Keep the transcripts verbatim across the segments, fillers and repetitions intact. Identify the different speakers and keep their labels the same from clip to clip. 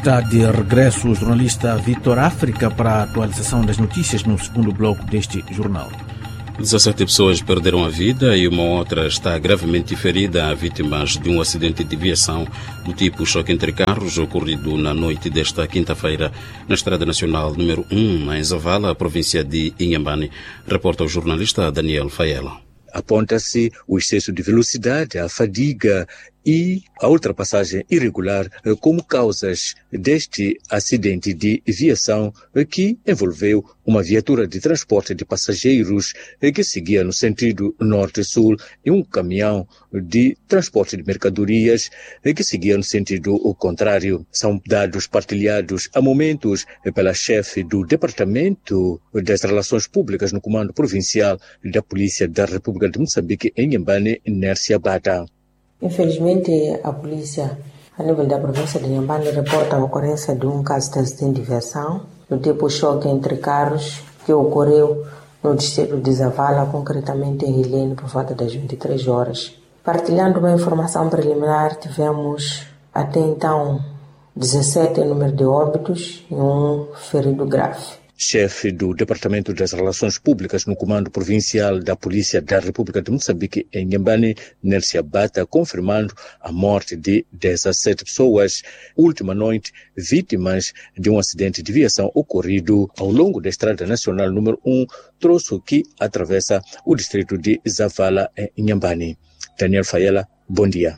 Speaker 1: Está de regresso o jornalista Vitor África para a atualização das notícias no segundo bloco deste jornal.
Speaker 2: dezassete pessoas perderam a vida e uma outra está gravemente ferida, vítimas de um acidente de viação do tipo choque entre carros ocorrido na noite desta quinta-feira na Estrada Nacional número um, em Zavala, província de Inhambane. Reporta o jornalista Daniel Faiela.
Speaker 3: Aponta-se o excesso de velocidade, a fadiga e a ultrapassagem irregular como causas deste acidente de viação que envolveu uma viatura de transporte de passageiros que seguia no sentido norte-sul e um caminhão de transporte de mercadorias que seguia no sentido contrário. São dados partilhados a momentos pela chefe do Departamento das Relações Públicas no Comando Provincial da Polícia da República de Moçambique, em Inhambane, Nércia Bata.
Speaker 4: Infelizmente, a polícia, a nível da província de Inhambane, reporta a ocorrência de um caso de acidente de viação, do tipo choque entre carros, que ocorreu no distrito de Zavala, concretamente em Rilene, por volta das vinte e três horas. Partilhando uma informação preliminar, tivemos até então dezessete número de óbitos e um ferido grave.
Speaker 3: Chefe do Departamento das Relações Públicas no Comando Provincial da Polícia da República de Moçambique, em Inhambane, Nércia Bata, confirmando a morte de dezessete pessoas, última noite, vítimas de um acidente de viação ocorrido ao longo da Estrada Nacional número um, troço que atravessa o distrito de Zavala, em Inhambane. Daniel Faiela, bom dia.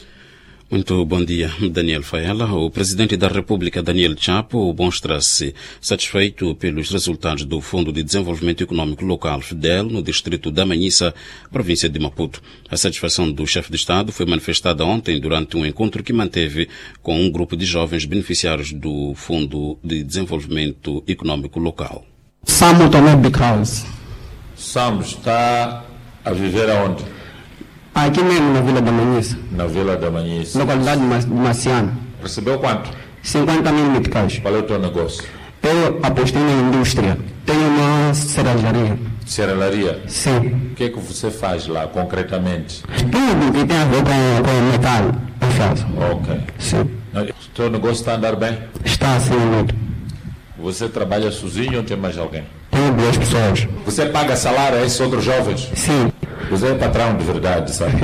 Speaker 2: Muito bom dia, Daniel Faiela. O presidente da República, Daniel Chapo, mostra-se satisfeito pelos resultados do Fundo de Desenvolvimento Econômico Local, FDEL, no distrito da Manhissa, província de Maputo. A satisfação do chefe de Estado foi manifestada ontem durante um encontro que manteve com um grupo de jovens beneficiários do Fundo de Desenvolvimento Econômico Local.
Speaker 5: Samu também Bichouse.
Speaker 6: Samu está a viver aonde?
Speaker 5: Aqui mesmo na Vila da Manhissa.
Speaker 6: Na Vila da Manhissa.
Speaker 5: Localidade de Maciano.
Speaker 6: Recebeu quanto?
Speaker 5: cinquenta mil meticais.
Speaker 6: Qual é o teu negócio?
Speaker 5: Eu apostei na indústria. Tenho uma serralharia.
Speaker 6: Serralharia?
Speaker 5: Sim.
Speaker 6: O que é que você faz lá, concretamente?
Speaker 5: Tudo que tem a ver com, com metal, eu faço.
Speaker 6: Ok.
Speaker 5: Sim.
Speaker 6: O teu negócio está a andar bem?
Speaker 5: Está assim muito.
Speaker 6: Você trabalha sozinho ou tem mais alguém?
Speaker 5: Tenho duas pessoas.
Speaker 6: Você paga salário a esses outros jovens?
Speaker 5: Sim.
Speaker 6: Você é patrão de verdade, sabe?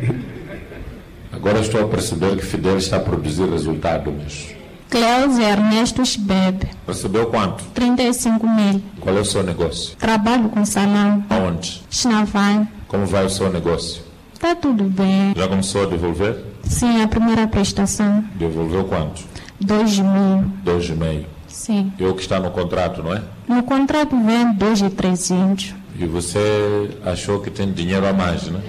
Speaker 6: Agora estou a perceber que Fidel está a produzir resultado mesmo.
Speaker 7: Cleusa Ernesto Schbeb.
Speaker 6: Recebeu quanto?
Speaker 7: trinta e cinco mil.
Speaker 6: Qual é o seu negócio?
Speaker 7: Trabalho com salão.
Speaker 6: Aonde?
Speaker 7: Chinavai.
Speaker 6: Como vai o seu negócio?
Speaker 7: Está tudo bem.
Speaker 6: Já começou a devolver?
Speaker 7: Sim, a primeira prestação.
Speaker 6: Devolveu quanto?
Speaker 7: Dois mil.
Speaker 6: Dois e meio.
Speaker 7: Sim.
Speaker 6: É o que está no contrato, não é?
Speaker 7: No contrato vem dois e trezentos.
Speaker 6: E você achou que tem dinheiro a mais, né?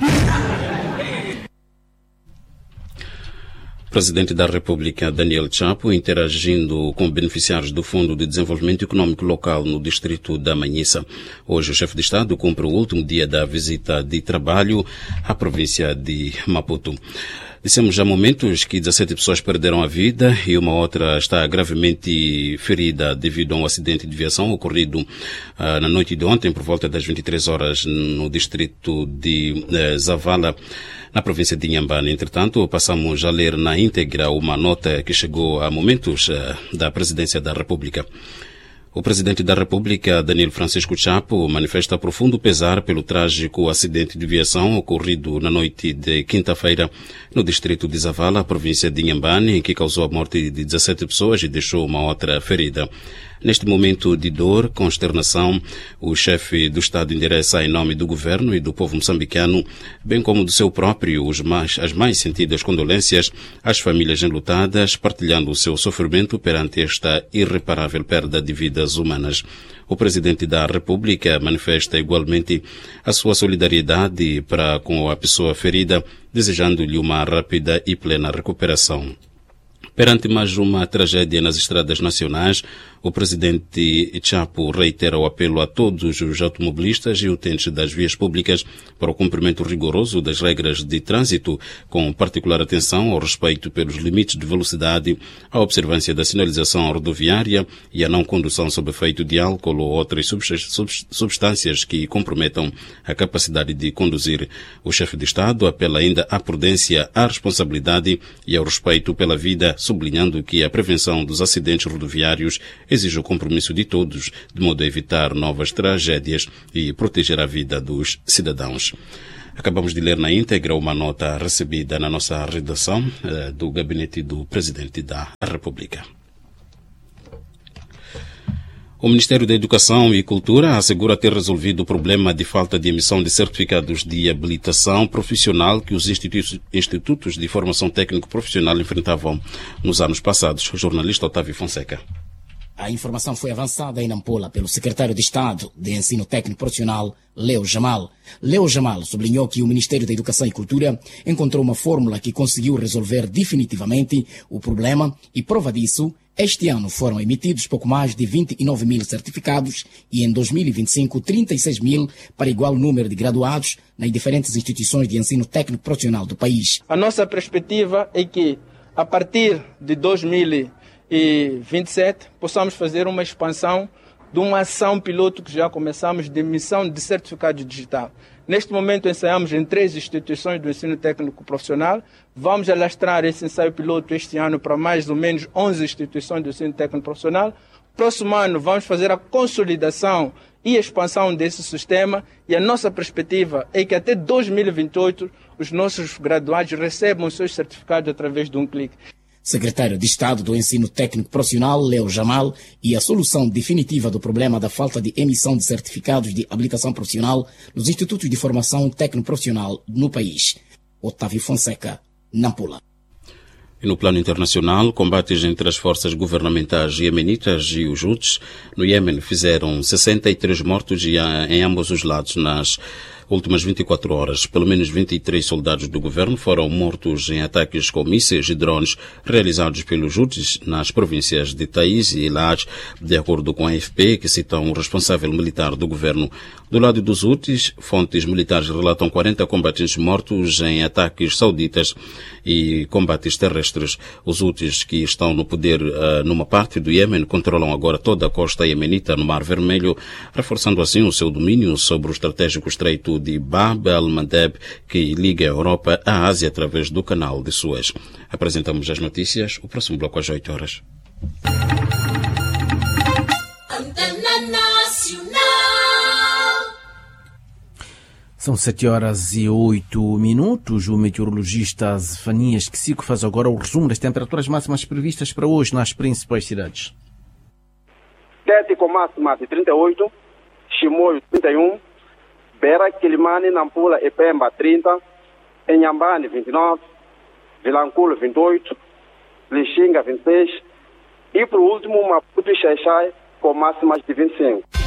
Speaker 2: Presidente da República, Daniel Chapo, interagindo com beneficiários do Fundo de Desenvolvimento Econômico Local no distrito da Manhissa. Hoje, o chefe de Estado cumpre o último dia da visita de trabalho à província de Maputo. Dissemos já há momentos que dezessete pessoas perderam a vida e uma outra está gravemente ferida devido a um acidente de viação ocorrido uh, na noite de ontem, por volta das vinte e três horas, no distrito de uh, Zavala, na província de Inhambane. Entretanto, passamos a ler na íntegra uma nota que chegou há momentos uh, da Presidência da República. O Presidente da República, Daniel Francisco Chapo, manifesta profundo pesar pelo trágico acidente de viação ocorrido na noite de quinta-feira no distrito de Zavala, província de Inhambane, que causou a morte de dezessete pessoas e deixou uma outra ferida. Neste momento de dor, consternação, o chefe do Estado endereça em nome do governo e do povo moçambicano, bem como do seu próprio, os mais, as mais sentidas condolências às famílias enlutadas, partilhando o seu sofrimento perante esta irreparável perda de vidas humanas. O Presidente da República manifesta igualmente a sua solidariedade para com a pessoa ferida, desejando-lhe uma rápida e plena recuperação. Perante mais uma tragédia nas estradas nacionais, O presidente Chapo reitera o apelo a todos os automobilistas e utentes das vias públicas para o cumprimento rigoroso das regras de trânsito, com particular atenção ao respeito pelos limites de velocidade, à observância da sinalização rodoviária e à não condução sob efeito de álcool ou outras substâncias que comprometam a capacidade de conduzir. O chefe de Estado apela ainda à prudência, à responsabilidade e ao respeito pela vida, sublinhando que a prevenção dos acidentes rodoviários exige o compromisso de todos, de modo a evitar novas tragédias e proteger a vida dos cidadãos. Acabamos de ler na íntegra uma nota recebida na nossa redação eh, do Gabinete do Presidente da República. O Ministério da Educação e Cultura assegura ter resolvido o problema de falta de emissão de certificados de habilitação profissional que os institutos, institutos de formação técnico-profissional enfrentavam nos anos passados. O jornalista Otávio Fonseca.
Speaker 8: A informação foi avançada em Nampula pelo secretário de Estado de Ensino Técnico Profissional, Leo Jamal. Leo Jamal sublinhou que o Ministério da Educação e Cultura encontrou uma fórmula que conseguiu resolver definitivamente o problema e, prova disso, este ano foram emitidos pouco mais de vinte e nove mil certificados e em dois mil e vinte e cinco, trinta e seis mil para igual número de graduados nas diferentes instituições de ensino técnico profissional do país.
Speaker 9: A nossa perspectiva é que, a partir de dois mil e vinte e sete, possamos fazer uma expansão de uma ação piloto que já começamos de emissão de certificado digital. Neste momento ensaiamos em três instituições do ensino técnico profissional. Vamos alastrar esse ensaio piloto este ano para mais ou menos onze instituições do ensino técnico profissional. Próximo ano vamos fazer a consolidação e expansão desse sistema e a nossa perspectiva é que até dois mil e vinte e oito os nossos graduados recebam seus certificados através de um clique.
Speaker 8: Secretário de Estado do Ensino Técnico Profissional, Leo Jamal, e a solução definitiva do problema da falta de emissão de certificados de habilitação profissional nos institutos de formação técnico-profissional no país. Otávio Fonseca, Nampula.
Speaker 2: E no plano internacional, combates entre as forças governamentais iemenitas e os Houthis no Iêmen fizeram sessenta e três mortos em ambos os lados nas últimas vinte e quatro horas. Pelo menos vinte e três soldados do governo foram mortos em ataques com mísseis e drones realizados pelos Houthis nas províncias de Taiz e Elad, de acordo com a A F P, que cita um responsável militar do governo. Do lado dos Houthis, fontes militares relatam quarenta combatentes mortos em ataques sauditas e combates terrestres. Os Houthis, que estão no poder uh, numa parte do Iêmen, controlam agora toda a costa iemenita no Mar Vermelho, reforçando assim o seu domínio sobre o estratégico estreito de Bab el-Mandeb, que liga a Europa à Ásia através do canal de Suez. Apresentamos as notícias, o próximo bloco às oito horas.
Speaker 1: São sete horas e oito minutos. O meteorologista Zefanias Kisico faz agora o resumo das temperaturas máximas previstas para hoje nas principais cidades.
Speaker 10: Tete com máxima de trinta e oito, Chimoio trinta e um, Beira, Quilimane, Nampula e Pemba trinta, Inhambane vinte e nove, Vilanculo vinte e oito, Lixinga vinte e seis e por último Maputo e Xaixai com máximas de vinte e cinco.